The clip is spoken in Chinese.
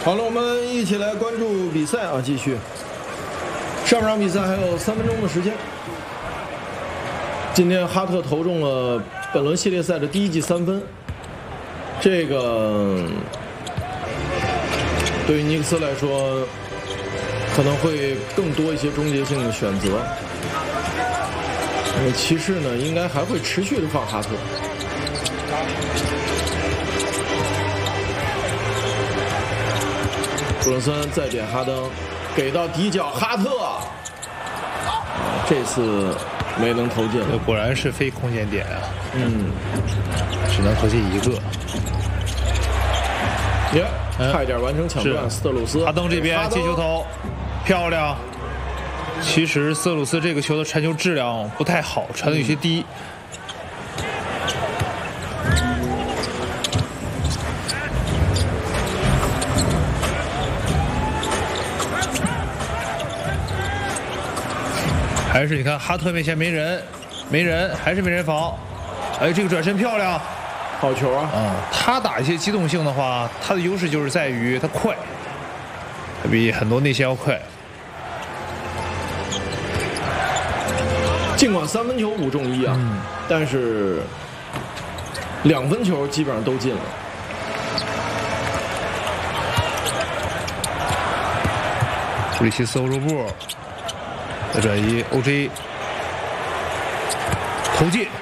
好了，我们一起来关注比赛啊！继续，上半场比赛还有3分钟的时间。今天哈特投中了本轮系列赛的第一记3分，这个对于尼克斯来说可能会更多一些终结性的选择。骑士呢，应该还会持续的放哈特。布伦森再点哈登，给到底角哈特，这次没能投进。 果然是非空间点啊，只能投进一个。 差一点完成抢断，斯特鲁斯。 哈登这边接球投，漂亮。其实斯特鲁斯这个球的传球质量不太好，传的有些低。还是你看哈特面前没人，还是没人防。哎，这个转身漂亮， 好球啊！ 他打一些机动性的话，他的优势就是在于他快，他比很多内线要快。 尽管3分球5中1啊，但是2分球基本上都进了。 普里奇斯欧洲步。再转移 OJ 投进，